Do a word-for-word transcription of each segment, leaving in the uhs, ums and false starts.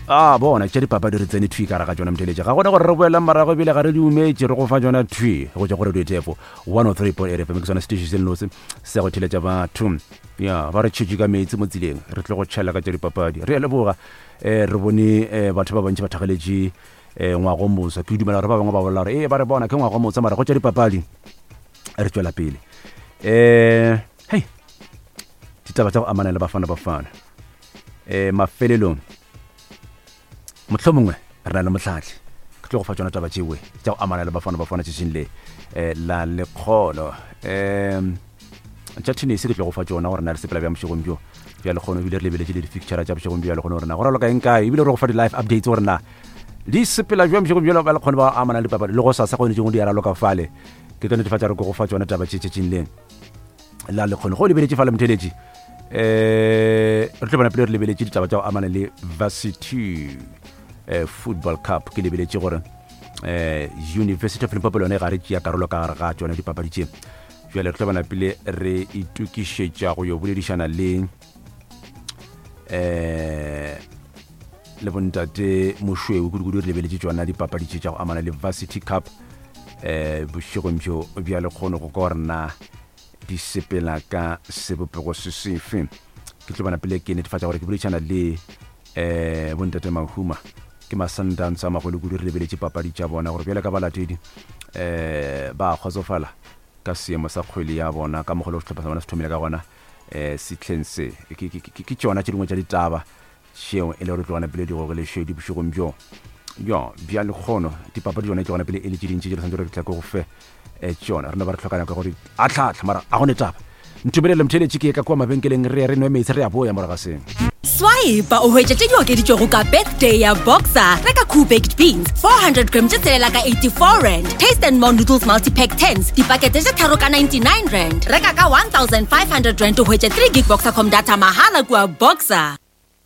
ah bona tšedi papa di re tsene thui ka ra ka tsona mtheletša ga gona gore re boela marago bile ga re di umetse re go fa tsona thui go tša gore ditefo one oh three point eight F M ke sona station se lnose se go theletša batho ya ba re tšhetše ka metsi mo tseleng re tle go tšhaela ka tšedi papadi re a leboga eh re bone batho ba bantši ba thagaletše eh ngwago mosa ke dumela re ba bangwe ba bolela gore eh ba re bona ke ngwago mosa mara go tšedi papadi re tswela pele eh hey ditaba tsa go amana le bafana bafana eh mafelelong mohlomongwe re na le mohlatlhi ke tlo go fa tsona taba tšewe tša go amana le bafana bafana tšešeng le eh la lekgolo eh tšhatšhine se ke tlo go fa tsona gore na re sepela bja mošegong bjo bja lekgono ebile re lebeletse le di-ficture tša mošegong bjo ya lekgono gore na go raloka eng kae ebile re go fa di-life updates gore na di sepela bja mošegong bjo ba lekgono ba amana le papadi le go sa sa kgonetšeng di araloka fale ke tlo netefatša re ke go fa tsona taba tšetšeng le la lekgono go lebeletse fale motheletše eh re tlo bona pele re lebeletse ditaba tša go amana le varsity eh football cup ke lebeletse gore eh University of Limpopo lone ga re tšea karolo ka gare ga tsone dipapadi tše jwale re tlo bona pele re itukišetša go yo boledišana le eh le bontate mošweu kudu-kudu re lebeletse tsona dipapadi tše tša go amana le varsity cup eh bošegong bjo bja lekgono go ka gore na di sepela ka sebopego se sefe ke tlo bona pele ke netefatša gore ke boledišana le eh bontate Mahuma ke masandantsa magolo kudu re lebeletse papadi tša bona gore bjale ka balatedi eh ba kgotsofala ka seemo sa kgwele ya bona ka mogolo go tlhopha sa bona se thomile ka gona eh sitlheng se ke tsona tše dingwe tša ditaba tšeo e le gore tlogana pele di gogele šedi bošegong bjo yo bja lekgono dipapadi tsona ke gona pele e le tše dintši tše le santse re tla ke go fe eh tsona re ne ba re tlhokana ka gore a tlhatlha mara a gone taba ntumelele motheletše ke ka kwa mabenkeleng re re nwe metsi re a boya moraga seng Swipe o hwetša tše di okeditšwego ka birthday ya Boxer. Reka Cool Baked Beans four hundred grams tše tselela ka eighty-four rand. Taste and More Noodles Multi-Pack tens dipakete tše tharo ka ninety-nine rand. Reka ka one thousand five hundred rand o hwetša three gig Boxercom data mahala kua Boxer.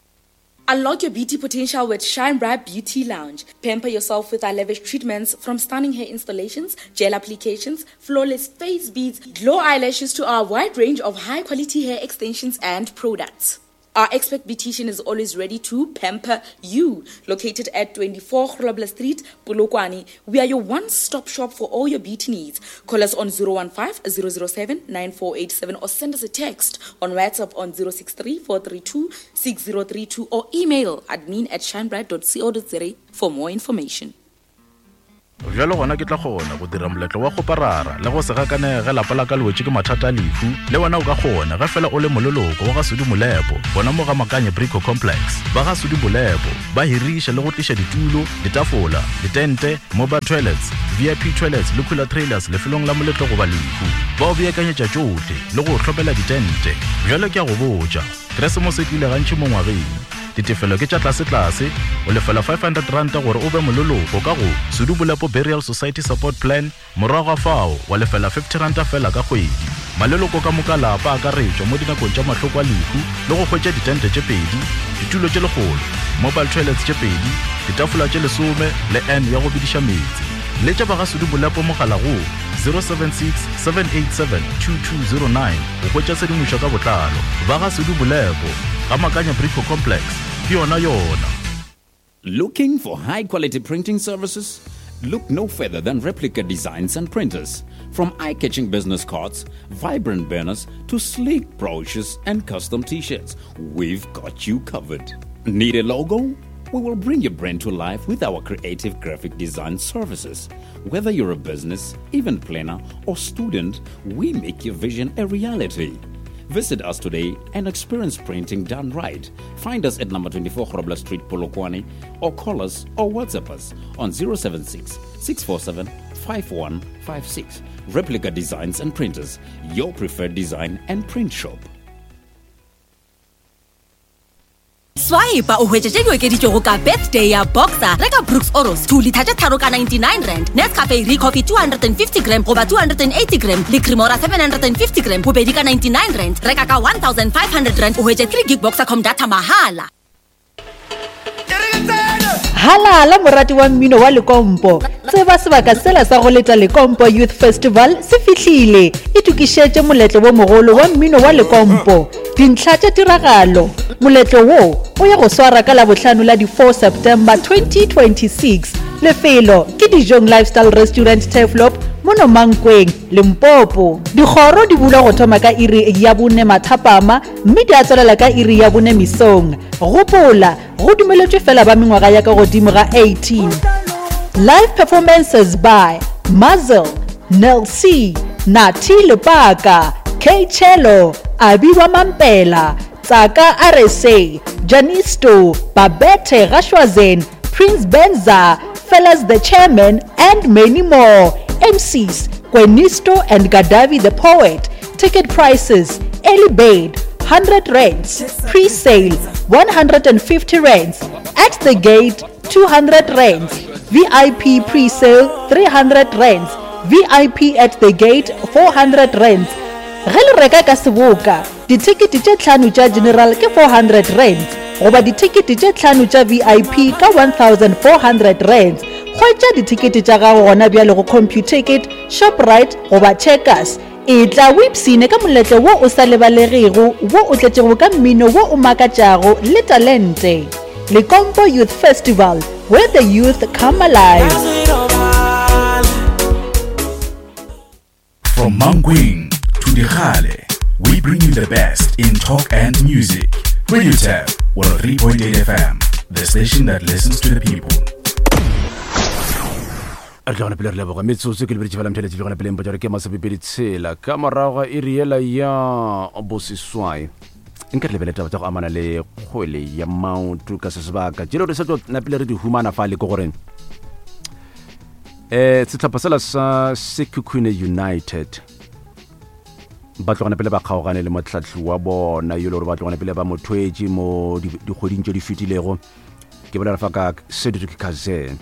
Unlock your beauty potential with Shine Bright Beauty Lounge. Pamper yourself with our lavish treatments from stunning hair installations, gel applications, flawless face beads, glow eyelashes to our wide range of high-quality hair extensions and products. Our expert beautician is always ready to pamper you. Located at twenty-four Grobler Street, Polokwane, we are your one-stop shop for all your beauty needs. Call us on zero one five, zero zero seven, nine four eight seven or send us a text on WhatsApp on zero six three, four three two, six zero three two or email admin at shinebright dot co dot za for more information. Jalo gona ke tla gona go dira moletlo wa go parara le go se gakanege lapa la ka lwetse ke mathata a lefu le wena o ka gona ga fela o le mololoko wa ga Sudi Molepo bona mo ga Makanye Brico Complex ba ga Sudi Molepo ba hirisha le go tlisha ditulo ditafola ditente mobile toilets V I P toilets le cooler trailers le felong la moletlo go ba lefu ba o beakanyetša tšohle le go tlhopela ditente jalo ke a go botša Christmas e tlile gantši mo ngwageng ditefelo ke tša tlase-tlase o lefela five hundred rand gore o be mololoko ka go Sudi Molepo Burial Society Support Plan morago fao wa lefela fifty rand fela ka kgwedi maleloko ka moka lapa a ka retšwa mo dinakong tša mahloko a lehu le go hwetša ditente tše pedi ditulo tše legolo mobile toilets tše pedi ditafola tše lesome le n ya go bediša metsi le tša ba ga Sudi Molepo mogala go zero seven six, seven eight seven, two two zero nine go hwetša sedimošo ka botlalo ba ga Sudi Molepo ga Makanye Brico Complex ke yona yona. Looking for high-quality printing services? Look no further than Replica Designs and Printers. From eye-catching business cards, vibrant banners, to sleek brochures and custom t-shirts, we've got you covered. Need a logo? We will bring your brand to life with our creative graphic design services. Whether you're a business, event planner, or student, we make your vision a reality. Visit us today and experience printing done right. Find us at number twenty-four Grobler Street, Polokwane, or call us or WhatsApp us on zero seven six, six four seven, five one five six. Replica Designs and Printers, your preferred design and print shop. Swipe o hwetša tše di okeditšwego ka birthday ya Boxer. Reka Brooks Oros two liter tše tharo ka ninety-nine rand. Nescafe Recoffee two hundred fifty gram goba two hundred eighty gram. Le Cremora seven hundred fifty gram bobedi ka ninety-nine rand. Reka ka one thousand five hundred rand o hwetša three gig Boxercom data mahala. Hala la morati wa mmino wa Lekompo tseba sebaka sela sa go leta Lekompo Youth Festival se fihlile e tukišetše moletlo wo mogolo wa mmino wa Lekompo. Dintlha tša tiragalo moletlo wo o ya go swara ka la bohlano la di four September twenty twenty-six. Lefelo ke Dijong Lifestyle Restaurant Teflop mono Mankweng Limpopo. Dikgoro di bula go thoma ka iri ya bone mathapama mme di a tswelela ka iri ya bone misong. Gopola go dumeletšwe fela ba mengwaga ya ka godimo ga eighteen. Live performances by Muzzle, Nel C, Nati Lepaka, K Cello, Abiwa Mampela, Tsaka R S A, Janisto, Babette Rashwazen, Prince Benza, Fellas the Chairman, and many more. M Cs, Gwenisto and Gadavi the Poet. Ticket prices, early bird, one hundred rands, pre-sale, one hundred fifty rands, at the gate, two hundred rands, V I P pre-sale, three hundred rands, V I P at the gate, four hundred rands. Ge le reka ka seboka, ditikete tše tlhano tša general ke four hundred rands, goba ditikete tše tlhano tša V I P ka one thousand four hundred rands. Khwetša ditikete tša gago gona bjale go CompuTicket, Shoprite goba Checkers. E tla wipsine ka moletlo wo o sa lebalegego wo o tletšego ka mmino wo o makatšago le talente. Lekompo Youth Festival, where the youth come alive. From Mankweng to Dikgale, we bring you the best in talk and music. Radio Tab, one oh three point eight F M, the station that listens to the people. a tla gona pele re leboga metsotso ke le beretše fela mtheletše le gona pele mpotša re ke masepipedi tshela ka morago e riela ya boseswai nke re lebele taba tša go amana le kgwele ya maoto ka se sebaka tšelo re se tlo napele re di humana fale ke goreng um setlhopha sela sa Sekhukhune United ba tlogana pele ba kgaogane le motlhatlhi wa bona yo le gore ba tlogana pele ba mothwetše mo dikgweding tše di fetilego ke bolela fa ka Cedric Kazen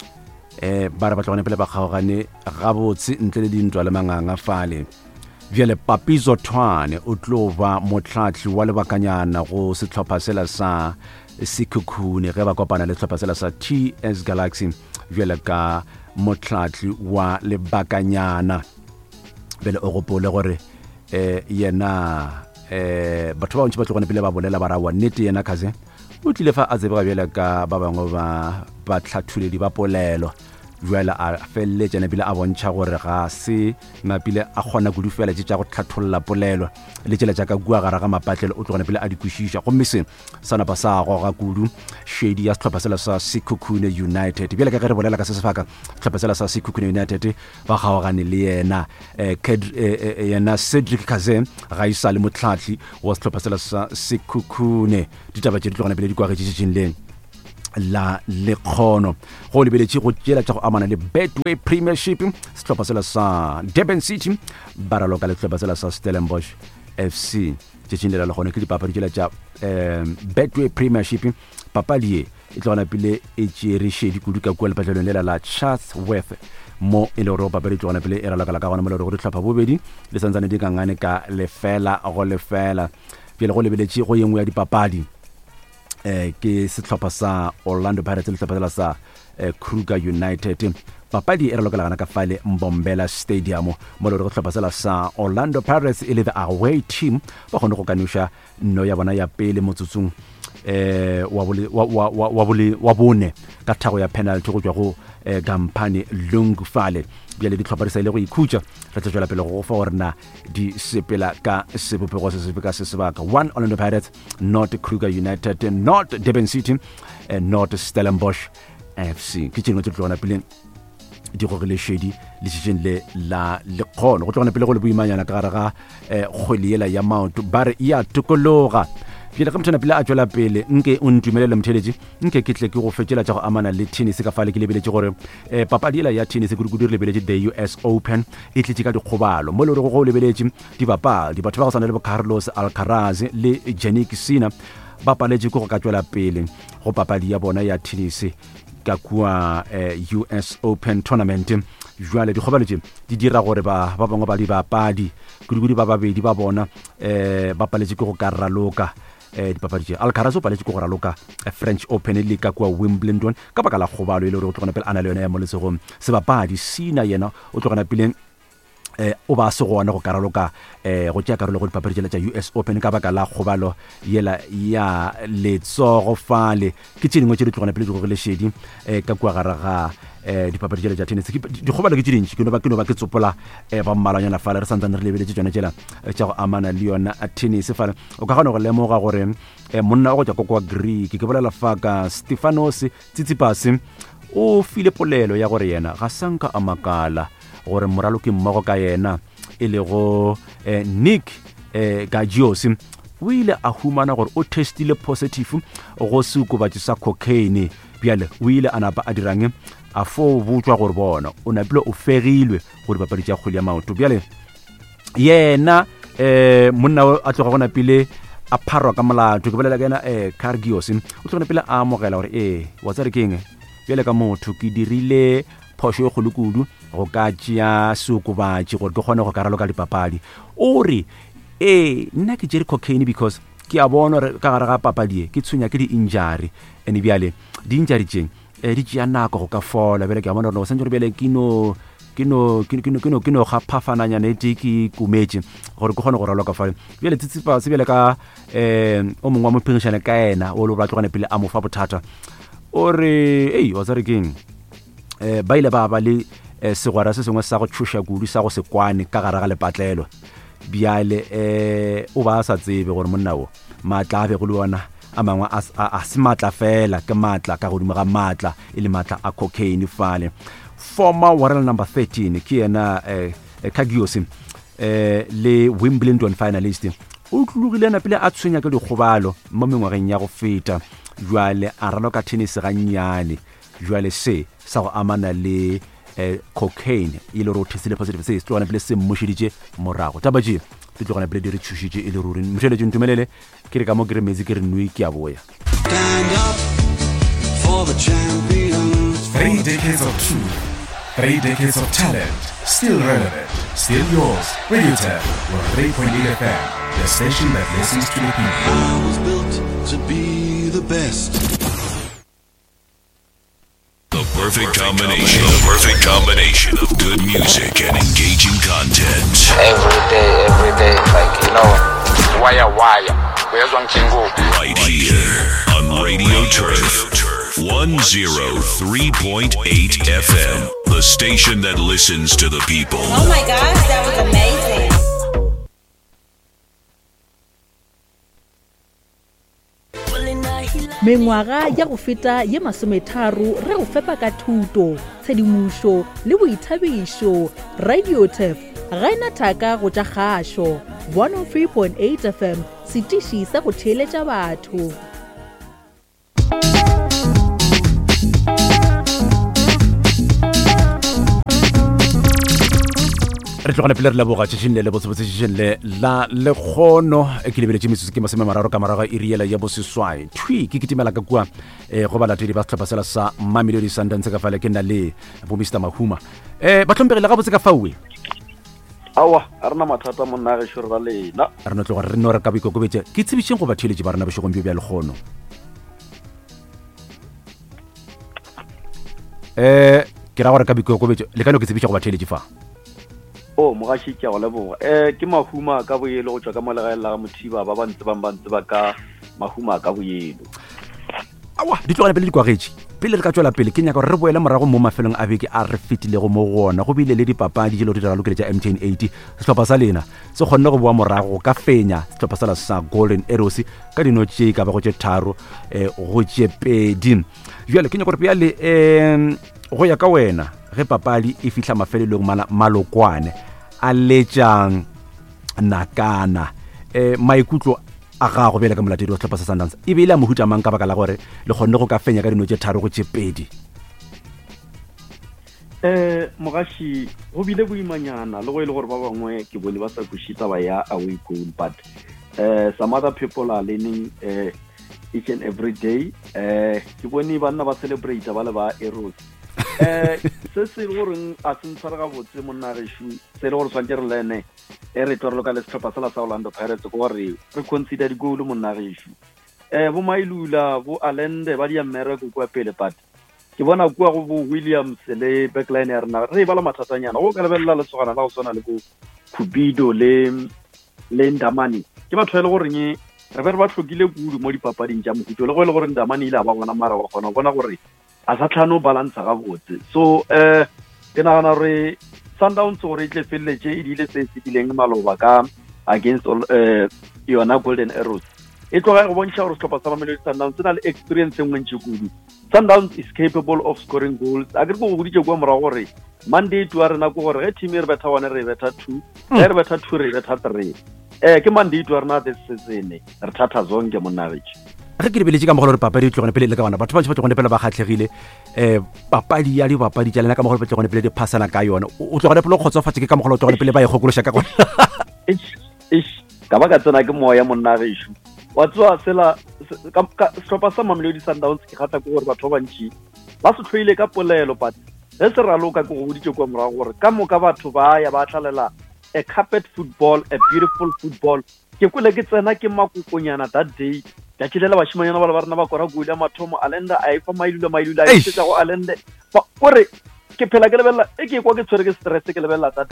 eh ba re ba tlogane pele ba kgaogane gabotse ntle le dintwa le manganga fale bjale Papizo Thwane o tlo ba motlhatlhi wa lebakanyana go setlhopha sela sa Sekhukhune ge ba kopana le setlhopha sela sa T S Galaxy bjale ka motlhatlhi wa lebakanyana bele o gopole gore eh yena eh batho ba ntse ba tlogane pele ba bolela ba ra wa nnete yena Kaze o tlile fa a tseba bjela ka ba bangwe ba ba tlhathuledi ba polelo jwala a felle tsena pele a bontšha gore ga se mapile a kgona go dufela tša go tlhatholla polelo le tsela tša ka gua gara ga mapatlelo o tlogana pele a di kwishisha go mme se sana ba sa go ga kudu shedi ya setlhopha sela sa Sekhukhune United bjela ka ge re bolela ka se sefaka setlhopha sela sa Sekhukhune United ba gaogane le yena eh yena Cedric Kazen ga isa le motlhatlhi wa setlhopha sela sa Sekhukhune ditaba tše di tlogana pele di kwa ge tšitšinleng la lekgono go lebeletše go tšela tša go amana le Betway Premiership setlhopha sela sa Durban City ba raloka le setlhopha sela sa Stellenbosch F C tšetšeng lela lekgono ke dipapadi tšela tša um, Betway Premiership papadi e e tlogana pele e tšere šedi kudu ka kua lepatlelong lela la Chatsworth mo e le gore papadi tlogana pele e ralokala ka gona mo le gore go ditlhopha bobedi le santsane di kangane ka lefela go lefela pele go lebeletše go yengwe ya dipapadi eh ke setlhopha sa Orlando Pirates le setlhopha sa eh, Kruger United papadi e re lokela gana ka file Mbombela Stadium mo le go tlhopha sela sa Orlando Pirates e le the away team ba gone go kanusha no ya bona ya pele motsutsung eh wa bole wa wa wa bole wa bone ka thago ya penalty go tswa go eh, Gampani Lungufale bjale di tlhopha sa ile go ikhutša re tla tswela pele go fa orna di sepela ka sebopego se sepeka se sebaka one Orlando Pirates, not Kruger United, not Durban City, and not Stellenbosch F C ke tšengwe tse tlogana pele di go le shedi le tšeng le la lekgono go tlogana pele go le boimanyana ka gare ga kgwele yela ya Mount bare ya tokologa pele ka mthana pele a tswela pele nke o ntumelele mtheletši nke ke tle ke go fetšela tša go amana le tennis ka fale ke lebeletše gore eh, papadi yela ya tennis kudu re lebeletše the U S Open e tletše ka dikgobalo mo le gore go lebeletše dibapadi batho ba go sana le bo Carlos Alcaraz le Jannik Sinner ba paletše go ka tswela pele go papadi ya bona ya tennis ka kua eh, U S Open tournament jwale dikgobalo tše di dira gore ba ba bangwe ba di bapadi kudu ba babedi ba bona eh, ba paletše go ka raloka eh dipapadi tše Alcaraz o paletše ko go raloka French Open le ka kwa Wimbledon ka baka la kgobalo ile re o tlogana pele ana le yona ya molesegong sebapadi Sina yena o tlogana pele eh o ba se gona go karaloka eh go tšea karolo go dipapadi tša U S Open ka baka la kgobalo yela ya letsogo fale ke tše dingwe tše di tlogana pele di go le shedi eh ka kwa garaga eh dipapadi tša tša tennis di kgobalo ke tše dintši ke no ba ke no ba ke tsopola eh ba mmalanyana fale re santsane re lebeletse tšona tšela tša go amana le yona tennis fale o ka gona go lemoga gore eh monna o go tša kwa Greek ke bolela faka Stefanos Tsitsipas o file polelo ya gore yena ga sanka a makala gore moralo ke mmogo ka yena e le go eh, Nick eh, Kyrgios o ile a humana gore o testile positive go seokobatši sa cocaine bjale o ile a napa a dirang a fo botswa gore bona o napile o fegilwe go dipapadi tša kgwele ya maoto bjale yena eh, monna a tloga go napile a pharwa ka molato ke bolela ka yena eh, Kyrgios o tloga napile a amogela gore eh wa tsare keng bjale ka motho ke dirile phošo e kgolo kudu go ka tšea seokobatši gore ke kgone go karalo ka dipapadi o re ee nna ke tšere cocaine because ke a bona gore ka gare ga papadi ke tshwenya ke di-injury and bjale di-injury tšeng um di tšea nako go ka fola bjale ke a bona gore santse gore bjale ke no ke no ga phafananyana ete ke kumetše gore ke kgone go raloka fale bjale Tsitsipas bjale ka um o mongwe wa mophegišane ka ena o le ba tlogane pele a mo fa bothata o re ei wa tsare keng eh ba ile ba ba le segwara se sengwe sa go tšhoša kudu sa go se kwane ka gare ga lepatlelo bjale eh o ba sa tsebe gore monna o matla be go le ona a mangwe a se matla fela ke matla ka godimo ga matla e le matla a cocaine fale former world number thirteen ke yena eh Kyrgios eh le Wimbledon finalist o tlogile na pele a tshwenya ka dikgobalo mo mengwageng ya go feta jwale a raloka tennis ga nnyane jwale se sa go amana le eh, cocaine ile ro testile positive se tswana pele se mmosheditše morago taba tše di tlogana pele di re tšhošitše e le ruri mošeletše ntumelele ke re ka mo ke re metse ke re nui ke a boya. Three decades of truth, three decades of talent, still relevant, still yours. RadioTap, one oh three point eight F M, the station that listens to the people. I was built to be the best. The perfect combination, the perfect combination of good music and engaging content. Every day, every day, like, you know, wire, wire. Right here on Radio Turf, one oh three point eight F M, the station that listens to the people. Oh my gosh, that was amazing. mengwaga ya go feta ye masometharo re go fepa ka thuto tshedimošo le boithabišo. RadioTap ga ena thaka go tša kgašo one oh three point eight F M, setiši sa go theeletša batho. re tlogana pele re leboga tšešeng le le botsebotse tšešeng le la lekgono ke lebeletše metsotso ke masome mararo ka morago e riela ya boseswai thui ke kitimela ka kua um go balatedi ba setlhopha sela sa Mamelodi Sundowns ka fale ke nna le bo Mister Mahuma um batlhompegile ga botse ka faue awa a rena mathata monna ge šoro ra lena re no tloga re no re ka boikokobetse ke tsebišeng go batheletše ba rena bošegong bjo bja lekgono um ke ra gore ka boikokobetse le kano ke tsebiša go batheletše fa o mogaši ke go leboga eh ke Mahuma ka boyelo go tswa ka molegae la ga Mothiba ba ba ntse ba ntse ba ka Mahuma ka boyelo awa di tlogana pele di kwagetše pele re ka tswela pele ke nyaka gore re boele morago mo mafelong a beke a re fetilego mo gona go bile le dipapadi tšelo di ralokele tša M T N eighty setlhopha sa lena se kgonne go boa morago go ka fenya setlhopha sa la sa Golden Arrows ka dino tše ka ba go tše tharo um go tše pedi jale ke nyaka gore peale um go ya ka wena ge papadi e fihla mafelelong malokwane a letšang nakana um maikutlo a gago bjale ka molatedi wa setlhopha sa Sundowns e beile a mohuta mang ka baka la gore le kgonne go ka fenya ka dino tše tharo go tše pedi eh mogaši go bile boimanyana le go ile gore ba bangwe ke bone ba sa kwešiša ba ya away goal but uh, some other people are learning uh, each and every day uh, ke bone banna ba celebrate ba le ba Arrows eh se se goreng a tshwara ga botse monna re shu se le gore swantse re lene e re tlo re loka le setlhopha sa la sa Orlando Pirates go gore re consider di goal monna re shu eh bo Mailula bo Alende ba di America kwa pele pat ke bona kwa go bo Williams le backline ya rena re ba la mathatanyana go ka lebella le tsogana la go sona le go Kubido le le Ndamani ke batho le gore nye re be re ba tlhokile kudu mo dipapading tša mohuto le go le gore Ndamani ile ba bona mara wa gona bona gore a sa tlhano balance ga botse so eh ke nagana re Sundowns gore itle feletse e dile se se dileng maloba ka against eh yona Golden Arrows e tloga go bontsha gore setlhopha sa Mamelodi Sundowns se na le experience engwe ntse kudu Sundowns is capable of scoring goals a ke go go ditse kwa morago gore Monday to rena go gore ge team e re betha one re betha two ge re betha two re betha three eh ke Monday to rena this season re thatha zonke monarich ge ke lebeletse ka mogolo re papadi tlogone pele le ka bana batho ba ba tlogone pele ba khatlhegile eh papadi ya di papadi tša lena ka mogolo tlogone pele di passana ka yona o tlogone pele khotsofatse ke ka mogolo tlogone pele ba e gokološa ka gona ish ish ka ba ka tsena ke moya monarich wa tswa sela ka setlhopha sa Mamelodi Sundowns ke gata go gore batho ba ntši ba se tlhoile ka polelo but ge se raloka ke go ditse kwa morago gore ka moka batho ba ya ba tlalela a carpet football a beautiful football ke kule ke tsena ke makokonyana that day ya tšhilela bashimanyana ba le ba rena ba kora goile mathomo Alenda a ifa Mailula Mailula a itsetsa go Alende gore ke phela ke lebella e ke kwa ke tshwere ke stress ke lebella that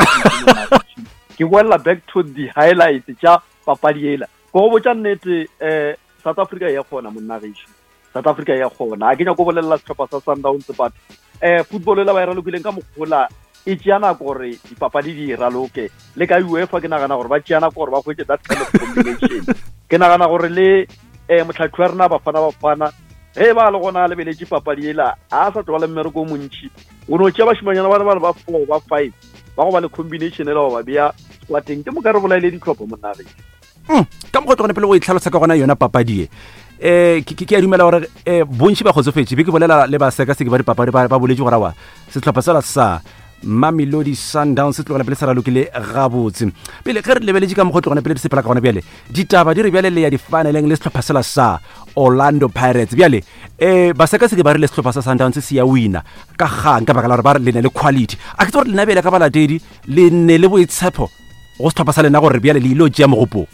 ke boela back to the highlights tša papadi ela go botša nnete eh South Africa ya khona monnagisho South Africa ya khona a ke nya go bolela setlhopha sa Sundowns but eh football ela ba e ralokileng ka mogola e tšeana gore dipapadi di raloke le ka UEFA ke nagana gore ba tšeana gore ba hwetse that kind of combination ke nagana gore le eh motlhatlhi rena ba fana ba fana ge ba le gona le beletše papadi ela a sa tloba le mmereko o montši o no tšea bashimanyana ba le ba four ba five ba go ba le combination ela ba bea squatting ke mo ka re bolaile ditlhopho monnagisho ka mo go tlogone pele go itlhalosa ka gona yona papadi e eh ke ke a dumela gore eh bontši ba kgotsofetse be ke bolela le ba seka se ke ba dipapadi ba boletse gore wa setlhopha sa sa Mamelodi Sundowns se tlogone pele sa ralokile gabotse pele ge re lebeletse ka mo go tlogone pele di sepela ka gona bjale ditaba di re bjale le ya di finaleng le setlhopha sela sa Orlando Pirates bjale eh ba seka se ke ba re le setlhopha sa Sundowns se ya winner ka gang ka baka la gore ba re le ne le quality a ke tsore le nabele ka balatedi le ne le boitshepo go setlhopha sa lena gore bjale le ilo tšea mogopo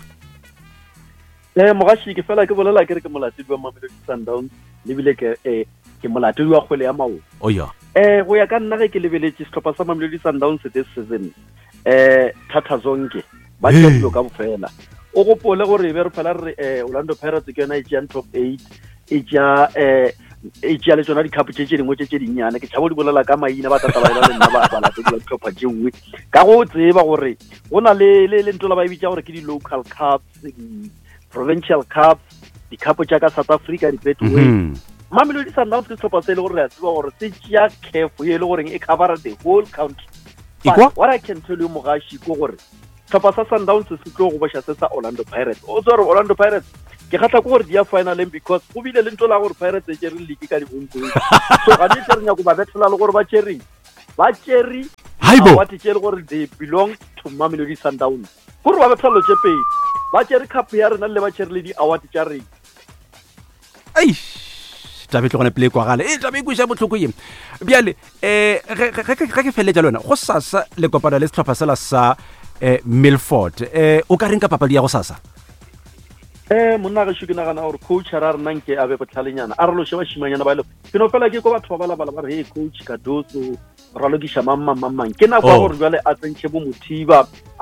eh mogashi ke fela ke bolela ke re ke molatedi wa Mamelodi Sundowns le bile ke eh ke molatedi wa kgwele ya mao o ya eh go ya ka nna ge ke lebeletse setlhopha sa Mamelodi Sundowns this season eh thatha zonke ba tšeo ka bofela o gopole gore be re phela re eh Orlando Pirates ke yona e tšea top eight e tšea eh e tšea le tsona di-cup tše tše dingwe tše tše dinnyane ke tšhabo di bolela ka maina ba tata ba ela le nna ba balatedi ba ditlhopha tše nngwe ka go tseba gore go na le le ntlo la ba e bitša gore ke di-local cups provincial cups di-cup tša ka South Africa di-Betway Mamelodi Sundowns ke setlhopha se e le gore re a tseba gore se tšea carefo ye e le goreng e cover the whole country but what I can tell you mogashi ko gore setlhopha sa Sundowns se tlo go boša se sa Orlando Pirates o tswa gore Orlando Pirates ke kgatla ko gore di ya finaleng because go bile le ntlo la gore Pirates e tšere league ka dibonko so ga ne tšere nyako ba betlela le gore ba tšereng ba tšere what tšere gore they belong to Mamelodi Sundowns gore ba betlela tše pedi ba tšere cup ya rena le ba tšere le di award tša rena ai tabe tlogone pele kwa gale e tabe e kweša botlhoko ye bjale eh ge ke feletša le wena go sasa le kopana le setlhopha sela sa eh Milford eh o ka reng ka papadi ya go sasa eh monna ga shukina nagana gore coach ra rena nke a be botlhalenyana a re lo sheba shimanyana ba ile ke no fela ke go batho ba bala bala ba re hey coach Kadoso ra lo di shama mamma mamma ke na kwa gore jwale a tsentše bo Mothiba